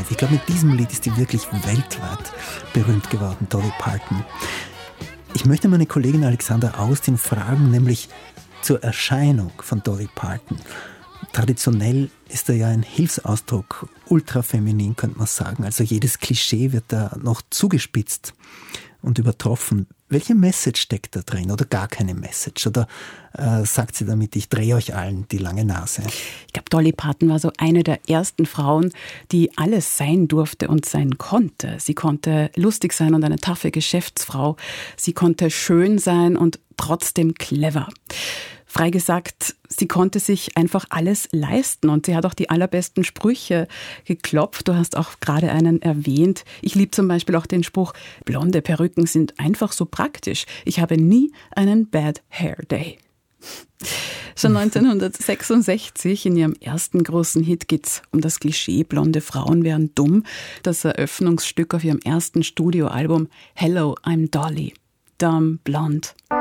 Ich glaube, mit diesem Lied ist die wirklich weltweit berühmt geworden, Dolly Parton. Ich möchte meine Kollegin Alexandra Austin fragen, nämlich zur Erscheinung von Dolly Parton. Traditionell ist er ja ein Hilfsausdruck, ultrafeminin könnte man sagen. Also jedes Klischee wird da noch zugespitzt und übertroffen. Welche Message steckt da drin oder gar keine Message? Oder sagt sie damit, ich drehe euch allen die lange Nase? Ich glaube, Dolly Parton war so eine der ersten Frauen, die alles sein durfte und sein konnte. Sie konnte lustig sein und eine taffe Geschäftsfrau. Sie konnte schön sein und trotzdem clever. Frei gesagt, sie konnte sich einfach alles leisten und sie hat auch die allerbesten Sprüche geklopft. Du hast auch gerade einen erwähnt. Ich liebe zum Beispiel auch den Spruch, blonde Perücken sind einfach so praktisch. Ich habe nie einen Bad Hair Day. Schon 1966 in ihrem ersten großen Hit geht's um das Klischee, blonde Frauen wären dumm. Das Eröffnungsstück auf ihrem ersten Studioalbum Hello, I'm Dolly. Dumb Blonde.